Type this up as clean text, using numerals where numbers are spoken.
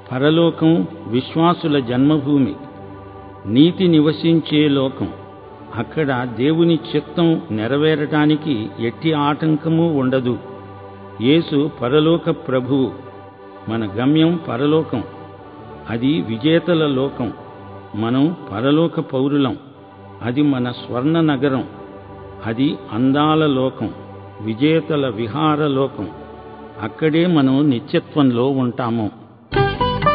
పరలోకం విశ్వాసుల జన్మభూమి, నీతి నివసించే లోకం. అక్కడ దేవుని చిత్తం నెరవేరటానికి ఎట్టి ఆటంకమూ ఉండదు. యేసు పరలోక ప్రభువు. మన గమ్యం పరలోకం. అది విజేతల లోకం. మనం పరలోక పౌరులం. అది మన స్వర్ణ నగరం. అది అందాల లోకం, విజేతల విహార లోకం. అక్కడే మనం నిత్యత్వంలో ఉంటాము.